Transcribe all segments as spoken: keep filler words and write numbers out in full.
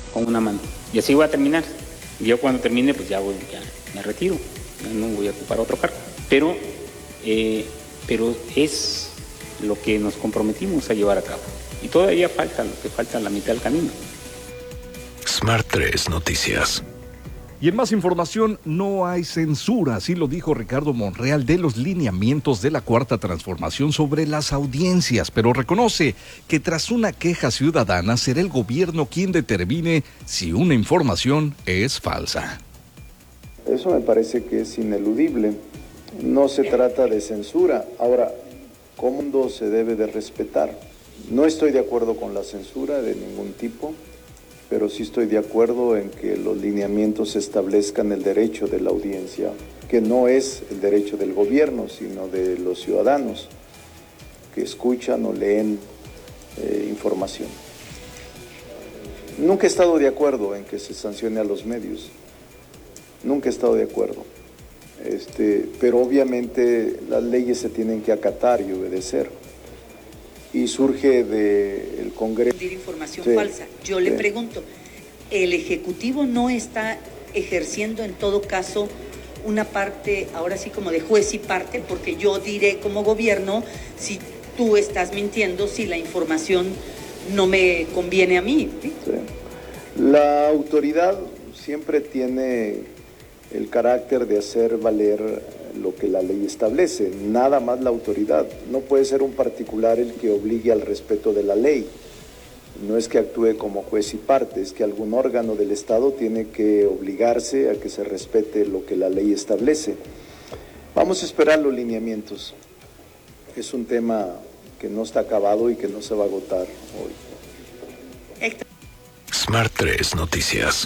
con una mano. Y así voy a terminar. Y yo cuando termine, pues ya, voy, ya me retiro, ya no voy a ocupar otro cargo. Pero, eh, pero es lo que nos comprometimos a llevar a cabo. Y todavía falta lo que falta la mitad del camino. Smart tres Noticias. Y en más información, no hay censura, así lo dijo Ricardo Monreal de los lineamientos de la Cuarta Transformación sobre las audiencias, pero reconoce que tras una queja ciudadana será el gobierno quien determine si una información es falsa. Eso me parece que es ineludible. No se trata de censura. Ahora, ¿cómo se debe de respetar? No estoy de acuerdo con la censura de ningún tipo, pero sí estoy de acuerdo en que los lineamientos establezcan el derecho de la audiencia, que no es el derecho del gobierno, sino de los ciudadanos que escuchan o leen eh, información. Nunca he estado de acuerdo en que se sancione a los medios, nunca he estado de acuerdo, este, pero obviamente las leyes se tienen que acatar y obedecer. Y surge del Congreso. Información sí, falsa. Yo sí. le pregunto, ¿el Ejecutivo no está ejerciendo en todo caso una parte, ahora sí como de juez y parte? Porque yo diré como gobierno si tú estás mintiendo, si la información no me conviene a mí. ¿Sí? Sí. La autoridad siempre tiene el carácter de hacer valer lo que la ley establece, nada más la autoridad. No puede ser un particular el que obligue al respeto de la ley. No es que actúe como juez y parte, es que algún órgano del Estado tiene que obligarse a que se respete lo que la ley establece. Vamos a esperar los lineamientos. Es un tema que no está acabado y que no se va a agotar hoy. Smart tres Noticias.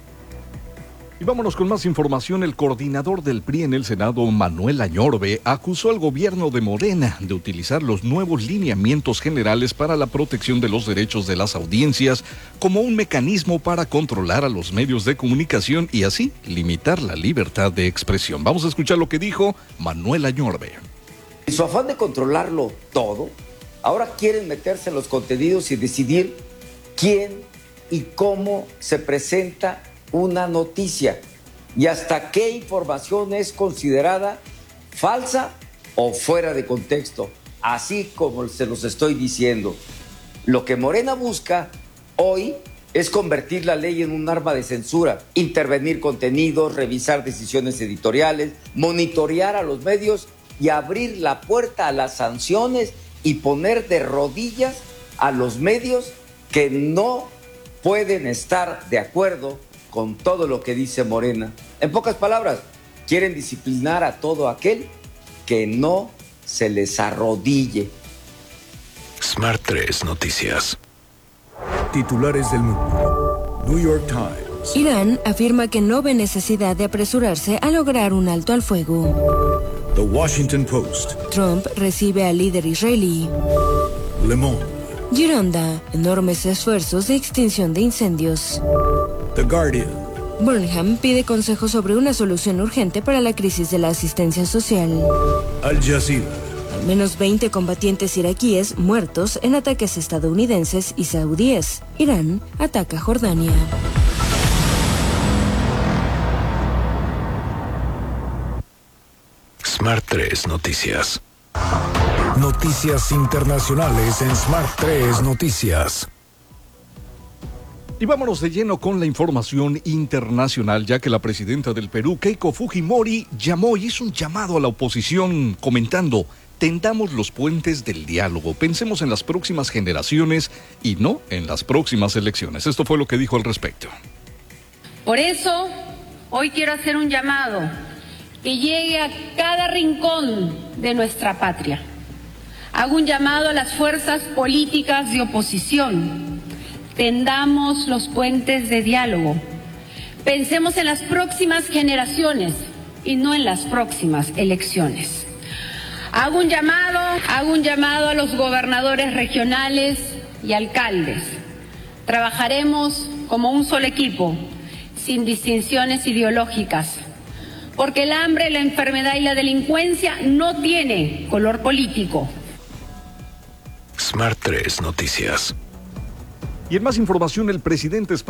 Y vámonos con más información. El coordinador del P R I en el Senado, Manuel Añorbe, acusó al gobierno de Morena de utilizar los nuevos lineamientos generales para la protección de los derechos de las audiencias como un mecanismo para controlar a los medios de comunicación y así limitar la libertad de expresión. Vamos a escuchar lo que dijo Manuel Añorbe. En su afán de controlarlo todo, ahora quieren meterse en los contenidos y decidir quién y cómo se presenta una noticia y hasta qué información es considerada falsa o fuera de contexto, así como se los estoy diciendo. Lo que Morena busca hoy es convertir la ley en un arma de censura, intervenir contenidos, revisar decisiones editoriales, monitorear a los medios y abrir la puerta a las sanciones y poner de rodillas a los medios que no pueden estar de acuerdo con todo lo que dice Morena. En pocas palabras, quieren disciplinar a todo aquel que no se les arrodille. Smart tres Noticias. Titulares del mundo. New York Times. Irán afirma que no ve necesidad de apresurarse a lograr un alto al fuego. The Washington Post. Trump recibe al líder israelí. Le Monde. Gironda, enormes esfuerzos de extinción de incendios. The Guardian. Burnham pide consejo sobre una solución urgente para la crisis de la asistencia social. Al Jazeera. Al menos veinte combatientes iraquíes muertos en ataques estadounidenses y saudíes. Irán ataca Jordania. Smart tres Noticias. Noticias internacionales en Smart tres Noticias. Y vámonos de lleno con la información internacional, ya que la presidenta del Perú, Keiko Fujimori, llamó y hizo un llamado a la oposición comentando: tendamos los puentes del diálogo, pensemos en las próximas generaciones y no en las próximas elecciones. Esto fue lo que dijo al respecto. Por eso, hoy quiero hacer un llamado que llegue a cada rincón de nuestra patria. Hago un llamado a las fuerzas políticas de oposición. Tendamos los puentes de diálogo. Pensemos en las próximas generaciones y no en las próximas elecciones. Hago un llamado, hago un llamado a los gobernadores regionales y alcaldes. Trabajaremos como un solo equipo, sin distinciones ideológicas, porque el hambre, la enfermedad y la delincuencia no tiene color político. Smart tres Noticias. Y en más información, el presidente español